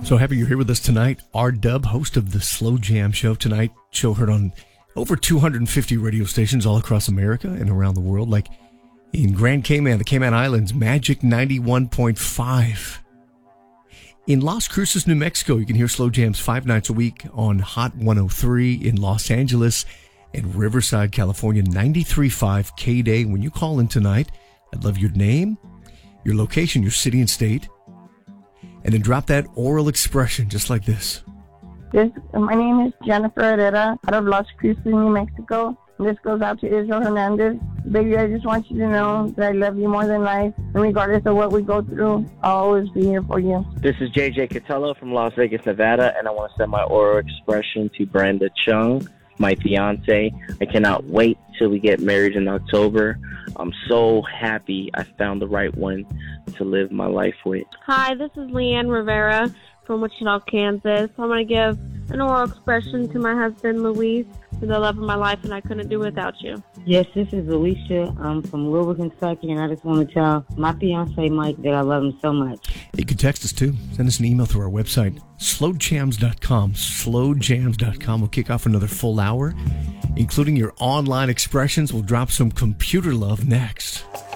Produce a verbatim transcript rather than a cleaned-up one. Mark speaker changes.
Speaker 1: So happy you're here with us tonight. R-Dub, host of the Slow Jam Show tonight. Show heard on over two hundred fifty radio stations all across America and around the world, like in Grand Cayman, the Cayman Islands, Magic ninety-one point five. In Las Cruces, New Mexico, you can hear Slow Jams five nights a week on Hot one oh three. In Los Angeles and Riverside, California, ninety-three point five K-Day. When you call in tonight, I'd love your name, your location, your city and state, and then drop that oral expression just like this.
Speaker 2: This, my name is Jennifer Herrera out of Las Cruces, New Mexico. This goes out to Israel Hernandez. Baby, I just want you to know that I love you more than life. And regardless of what we go through, I'll always be here for you.
Speaker 3: This is J J Catello from Las Vegas, Nevada, and I want to send my oral expression to Brenda Chung, my fiance. I cannot wait till we get married in October. I'm so happy I found the right one to live my life with.
Speaker 4: Hi, this is Leanne Rivera from Wichita, Kansas. I want to give an oral expression to my husband, Luis, for the love of my life, and I couldn't do without you.
Speaker 5: Yes, this is Alicia. I'm from Louisville, Kentucky, and I just want to tell my fiance, Mike, that I love him so much.
Speaker 1: You can text us, too. Send us an email through our website, slow jams dot com. slow jams dot com. We'll kick off another full hour, including your online expressions. We'll drop some computer love next.